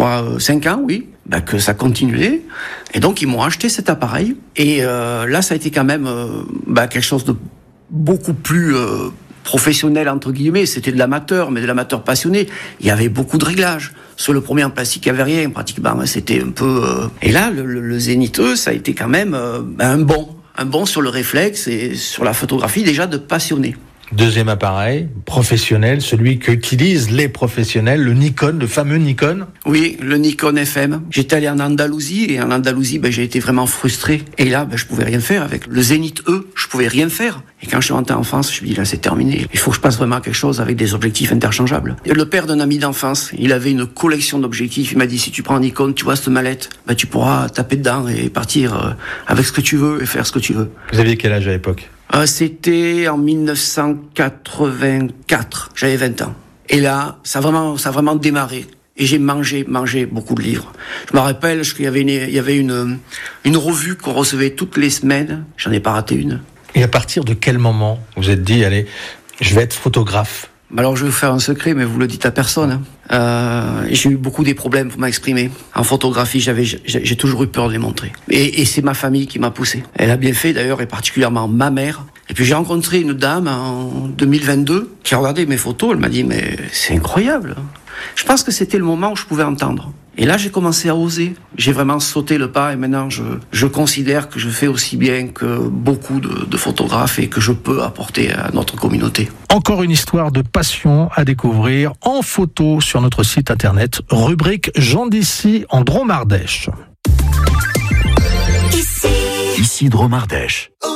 crois, 5 ans, oui, que ça continuait. Et donc, ils m'ont acheté cet appareil. Et là, ça a été quand même quelque chose de beaucoup plus professionnel, entre guillemets. C'était de l'amateur, mais de l'amateur passionné. Il y avait beaucoup de réglages. Sur le premier en plastique, il n'y avait rien, pratiquement. C'était un peu... Et là, le Zénith E, ça a été quand même un bond sur le réflexe et sur la photographie, déjà de passionné. Deuxième appareil, professionnel, celui qu'utilisent les professionnels, le Nikon, le fameux Nikon. Oui, le Nikon FM. J'étais allé en Andalousie, et en Andalousie, j'ai été vraiment frustré. Et là, je pouvais rien faire avec le Zénith E, je pouvais rien faire. Et quand je suis rentré en France, je me suis dit, là, c'est terminé. Il faut que je passe vraiment à quelque chose avec des objectifs interchangeables. Et le père d'un ami d'enfance, il avait une collection d'objectifs. Il m'a dit, si tu prends un Nikon, tu vois cette mallette, tu pourras taper dedans et partir avec ce que tu veux et faire ce que tu veux. Vous aviez quel âge à l'époque ? C'était en 1984. J'avais 20 ans. Et là, ça a vraiment démarré. Et j'ai mangé beaucoup de livres. Je me rappelle qu'il y avait une revue qu'on recevait toutes les semaines. J'en ai pas raté une. Et à partir de quel moment vous êtes dit, allez, je vais être photographe ? Alors je vais vous faire un secret, mais vous le dites à personne. J'ai eu beaucoup des problèmes pour m'exprimer. En photographie, j'ai toujours eu peur de les montrer. Et c'est ma famille qui m'a poussé. Elle a bien fait d'ailleurs, et particulièrement ma mère. Et puis j'ai rencontré une dame en 2022 qui a regardé mes photos. Elle m'a dit, mais c'est incroyable. Je pense que c'était le moment où je pouvais entendre. Et là, j'ai commencé à oser. J'ai vraiment sauté le pas et maintenant, je considère que je fais aussi bien que beaucoup de photographes et que je peux apporter à notre communauté. Encore une histoire de passion à découvrir en photo sur notre site internet, rubrique Gens d'ici en Drôme-Ardèche. Ici Drôme-Ardèche.